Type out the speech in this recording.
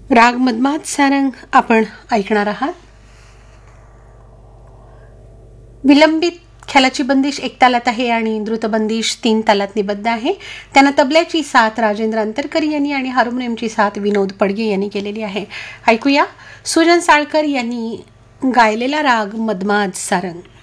राग मधमाद सारंग आपण ऐकणार आहात. विलंबित ख्यालाची बंदिश 1 तालात आहे आणि द्रुत बंदिश 3 तालात निबद्ध आहे. त्यांना तबल्याची साथ राजेंद्र अंतरकरी यांनी आणि हार्मोनियमची साथ विनोद पडगे यांनी केलेली आहे. ऐकूया सुजन साळकर यांनी गायलेला राग मधमाद सारंग.